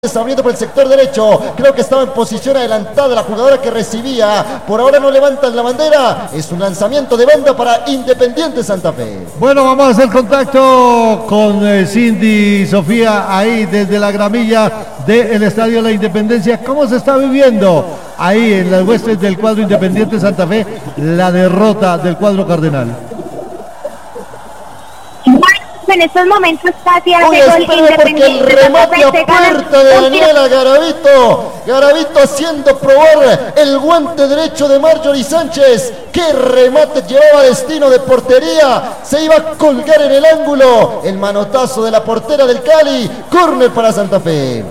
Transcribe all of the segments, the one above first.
abriendo por el sector derecho, creo que estaba en posición adelantada la jugadora que recibía, por ahora no levantan la bandera, es un lanzamiento de banda para Independiente Santa Fe. Bueno, vamos a hacer contacto con Cindy Sofía ahí desde la gramilla del Estadio La Independencia. ¿Cómo se está viviendo ahí en las huestes del cuadro Independiente Santa Fe la derrota del cuadro cardenal? En estos momentos casi hace gol porque el remate a puerta de Daniela Garavito. Garavito haciendo probar el guante derecho de Marjorie Sánchez. ¡Qué remate llevaba destino de portería! Se iba a colgar en el ángulo. El manotazo de la portera del Cali. Córner para Santa Fe.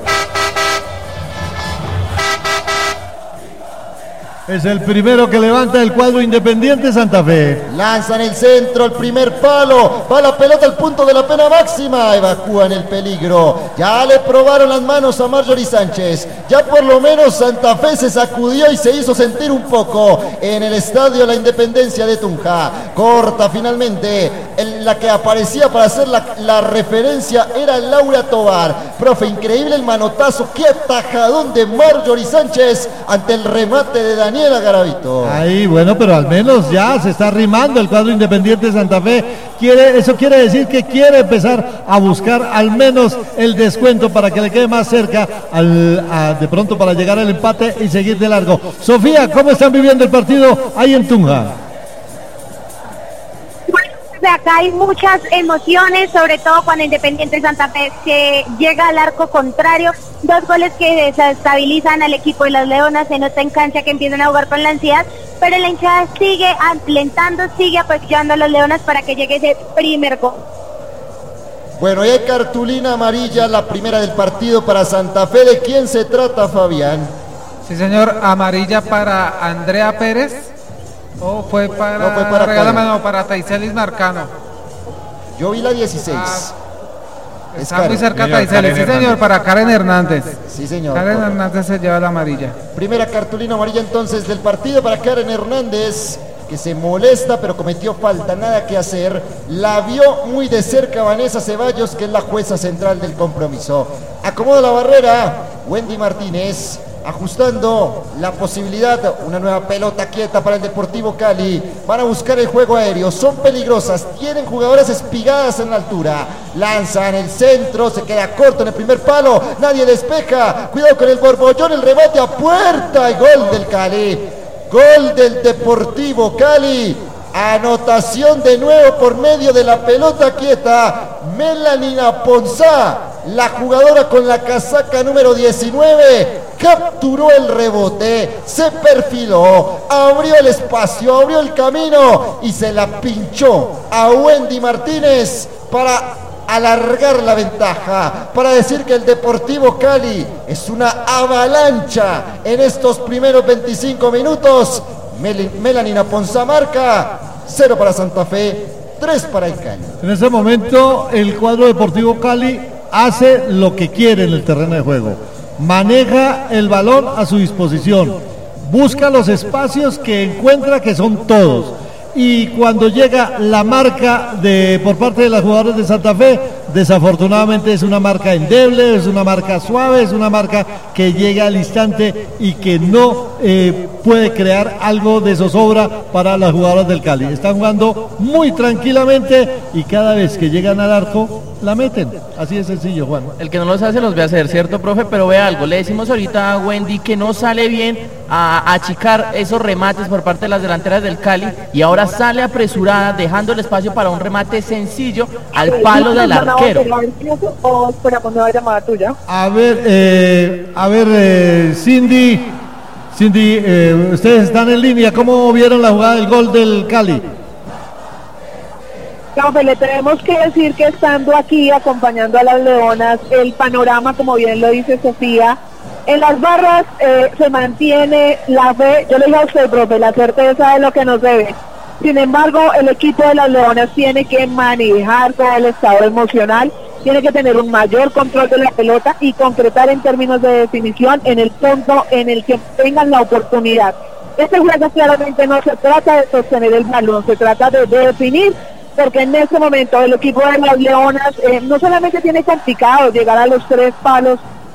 Es el primero que levanta el cuadro Independiente Santa Fe. Lanza en el centro, el primer palo. Va la pelota al punto de la pena máxima. Evacúan el peligro. Ya le probaron las manos a Marjorie Sánchez. Ya por lo menos Santa Fe se sacudió y se hizo sentir un poco en el Estadio La Independencia de Tunja. Corta finalmente. La que aparecía para hacer la referencia era Laura Tovar. Profe, increíble el manotazo. Qué atajadón de Marjorie Sánchez ante el remate de Daniela Garavito. Ahí, bueno, pero al menos ya se está arrimando el cuadro Independiente de Santa Fe. Eso quiere decir que quiere empezar a buscar al menos el descuento para que le quede más cerca de pronto para llegar al empate y seguir de largo. Sofía, ¿cómo están viviendo el partido ahí en Tunja? Acá hay muchas emociones, sobre todo cuando Independiente Santa Fe que llega al arco contrario, dos goles que desestabilizan al equipo de las Leonas, se nota en cancha que empiezan a jugar con la ansiedad, pero la hinchada sigue alentando, sigue apoyando a las Leonas para que llegue ese primer gol. Bueno, y hay cartulina amarilla, la primera del partido para Santa Fe. ¿De quién se trata, Fabián? Sí, señor, amarilla para Andrea Pérez. ¿O fue para, no, fue para Taicelis Marcano? Yo vi la 16. Está muy cerca Taicelis, sí señor, para Karen Hernández. Sí señor. Karen Hernández se lleva la amarilla. Primera cartulina amarilla entonces del partido para Karen Hernández, que se molesta pero cometió falta, nada que hacer. La vio muy de cerca Vanessa Ceballos, que es la jueza central del compromiso. Acomoda la barrera Wendy Martínez, ajustando la posibilidad, una nueva pelota quieta para el Deportivo Cali. Van a buscar el juego aéreo, son peligrosas, tienen jugadoras espigadas en la altura. Lanzan el centro, se queda corto en el primer palo, nadie despeja. Cuidado con el borbollón, el remate a puerta y gol del Cali. Gol del Deportivo Cali. Anotación de nuevo por medio de la pelota quieta. Melanina Ponzá, la jugadora con la casaca número 19, capturó el rebote, se perfiló, abrió el espacio, abrió el camino y se la pinchó a Wendy Martínez para alargar la ventaja, para decir que el Deportivo Cali es una avalancha en estos primeros 25 minutos. Melanina Ponzá marca 0 para Santa Fe, 3 para el Cali. En ese momento el cuadro Deportivo Cali hace lo que quiere en el terreno de juego, maneja el balón a su disposición, busca los espacios que encuentra, que son todos, y cuando llega la marca por parte de las jugadoras de Santa Fe, desafortunadamente es una marca endeble, es una marca suave, es una marca que llega al instante y que no puede crear algo de zozobra para las jugadoras del Cali. Están jugando muy tranquilamente y cada vez que llegan al arco la meten, así de sencillo, Juan. El que no los hace los ve hacer, ¿cierto, profe? Pero ve algo, le decimos ahorita a Wendy que no sale bien a achicar esos remates por parte de las delanteras del Cali y ahora sale apresurada dejando el espacio para un remate sencillo al palo del arquero. ¿O esperamos nueva llamada tuya? A ver, Cindy, ustedes están en línea, ¿cómo vieron la jugada del gol del Cali? Profe, le tenemos que decir que estando aquí acompañando a las Leonas, el panorama, como bien lo dice Sofía, en las barras se mantiene la fe. Yo le digo a usted, profe, la certeza de lo que nos debe. Sin embargo, el equipo de las Leonas tiene que manejar todo el estado emocional, tiene que tener un mayor control de la pelota y concretar en términos de definición en el punto en el que tengan la oportunidad. Este juego claramente no se trata de sostener el balón, se trata de definir, porque en este momento el equipo de las Leonas no solamente tiene complicado llegar a los 3 palos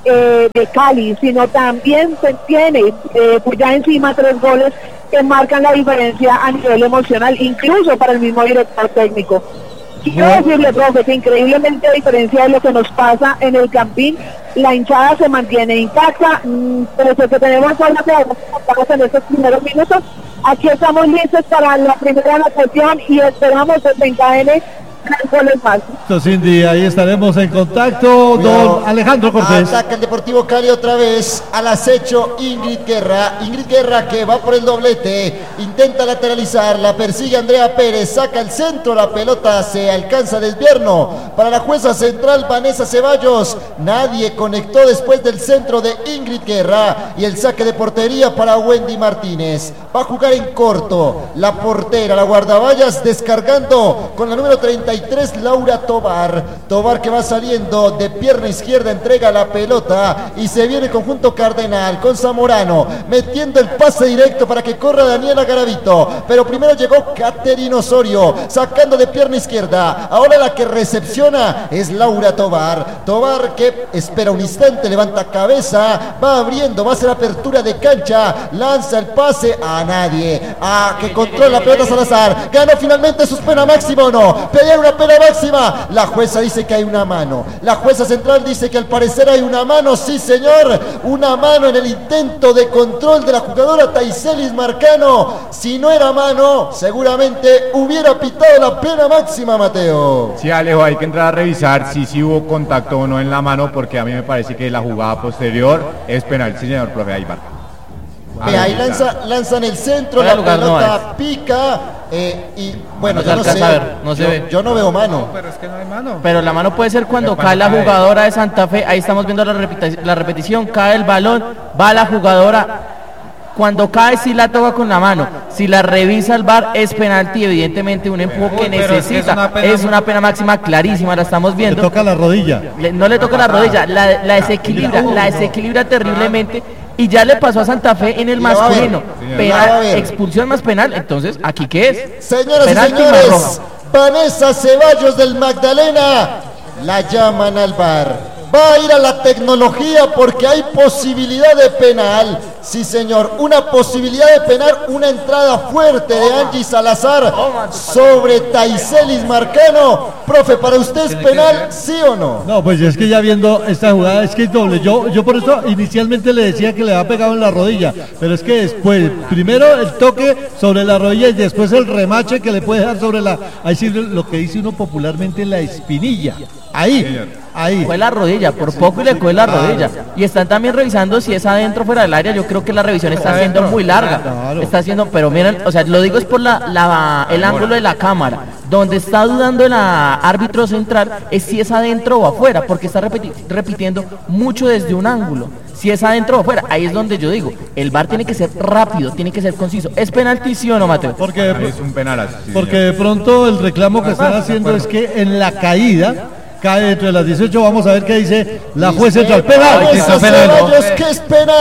de Cali, sino también se tiene pues ya encima 3 goles que marcan la diferencia a nivel emocional, incluso para el mismo director técnico. Quiero decirle, profe, que increíblemente a diferencia de lo que nos pasa en el Campín, la hinchada se mantiene intacta, pero que tenemos formas de avanzar en estos primeros minutos. Aquí estamos listos para la primera anotación y esperamos que se encadene 3 goles más. Cindy, ahí estaremos en contacto. Don Alejandro Cortés. Ataca el Deportivo Cali otra vez, al acecho Ingrid Guerra. Ingrid Guerra que va por el doblete, intenta lateralizar, la persigue Andrea Pérez, saca el centro, la pelota se alcanza a desvierno para la jueza central Vanessa Ceballos. Nadie conectó después del centro de Ingrid Guerra y el saque de portería para Wendy Martínez. Va a jugar en corto, la portera, la guardaballas, descargando con la número 33, Laura Tobar. Tobar que va saliendo de pierna izquierda, entrega la pelota y se viene el conjunto cardenal con Zamorano, metiendo el pase directo para que corra Daniela Garavito, pero primero llegó Caterina Osorio, sacando de pierna izquierda. Ahora la que recepciona es Laura Tobar. Tobar que espera un instante, levanta cabeza, va abriendo, va a hacer apertura de cancha, lanza el pase a nadie, que controla la pelota Salazar. Ganó finalmente sus pena máxima o no, pedía una pena máxima. La jueza dice que hay una mano, la jueza central dice que al parecer hay una mano. Sí señor, una mano en el intento de control de la jugadora Taiselis Marcano. Si no era mano, seguramente hubiera pitado la pena máxima, Mateo. Sí, Alejo, hay que entrar a revisar si hubo contacto o no en la mano, porque a mí me parece que la jugada posterior es penal. Sí señor, profe Aybar. Ahí lanza en el centro, la pelota pica y bueno, yo no sé, no se ve. Yo no veo mano. No, pero es que no hay mano. Pero la mano puede ser cuando cae la jugadora de Santa Fe. Ahí estamos viendo la repetición, cae el balón, va la jugadora. Cuando cae sí la toca con la mano, si la revisa el VAR es penalti, evidentemente un empuje que necesita, es una pena máxima clarísima, la estamos viendo. Le toca la rodilla. No le toca la rodilla, la desequilibra terriblemente. Y ya le pasó a Santa Fe en el masculino. Penal, expulsión más penal. Entonces, ¿aquí qué es? Señoras y señores, Vanessa Ceballos del Magdalena la llaman al VAR. Va a ir a la tecnología porque hay posibilidad de penal. Sí señor, una posibilidad de penal, una entrada fuerte de Angie Salazar sobre Taiselis Marcano. Profe, ¿para usted es penal, sí o no? No, pues es que ya viendo esta jugada es que es doble. Yo por eso inicialmente le decía que le había pegado en la rodilla, pero es que después, primero el toque sobre la rodilla y después el remache que le puede dar sobre ahí sí lo que dice uno popularmente, la espinilla. Ahí. Fue la rodilla, por poco y le coge la rodilla. Y están también revisando si es adentro o fuera del área. Yo creo que la revisión está siendo muy larga. Está haciendo, pero miren, o sea, lo digo es por el ángulo de la cámara. Donde está dudando el árbitro central es si es adentro o afuera, porque está repitiendo mucho desde un ángulo. Si es adentro o afuera, ahí es donde yo digo, el VAR tiene que ser rápido, tiene que ser conciso. ¿Es penalti, sí o no, Mateo? Porque es un penal. Sí, porque de pronto el reclamo que están haciendo es que en la caída cae dentro de las 18, vamos a ver qué dice la juez central. Penal, que es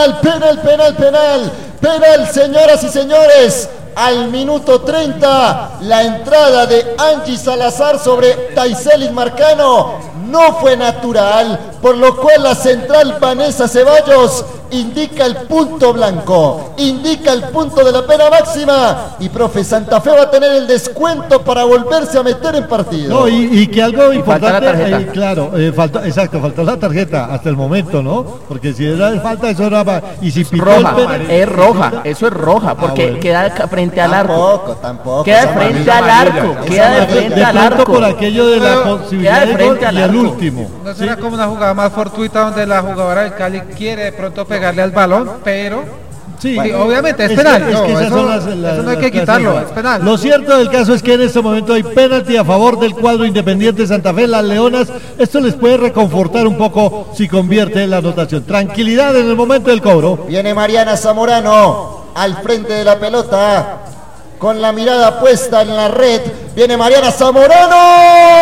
penal, señoras y señores. Al minuto 30, la entrada de Angie Salazar sobre Taiselis Marcano no fue natural, por lo cual la central Vanessa Ceballos indica el punto blanco, indica el punto de la pena máxima y profe, Santa Fe va a tener el descuento para volverse a meter en partido. No, y que algo importante, faltó la tarjeta hasta el momento, ¿no? Porque si era falta, eso era, y si pitó roja, es roja, eso es roja, porque queda frente al arco. Tampoco. Queda frente al arco, queda de frente al arco. Por aquello de la posibilidad de gol y el último. No será como una jugada más fortuita donde la jugadora del Cali quiere de pronto pegarle al balón, pero sí, obviamente es penal. Eso no hay que quitarlo, es penal. Lo cierto del caso es que en este momento hay penalti a favor del cuadro Independiente Santa Fe. Las Leonas, esto les puede reconfortar un poco si convierte en la anotación. Tranquilidad en el momento del cobro. Viene Mariana Zamorano al frente de la pelota con la mirada puesta en la red. Viene Mariana Zamorano.